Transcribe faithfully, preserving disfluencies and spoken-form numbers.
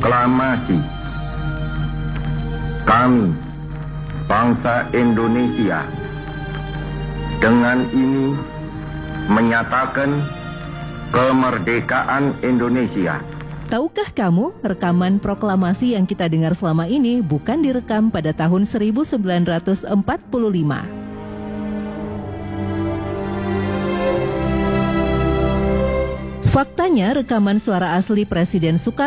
Proklamasi. Kami, bangsa Indonesia, dengan ini menyatakan kemerdekaan Indonesia. Tahukah kamu, rekaman proklamasi yang kita dengar selama ini bukan direkam pada tahun seribu sembilan ratus empat puluh lima. Faktanya, rekaman suara asli Presiden Soekarno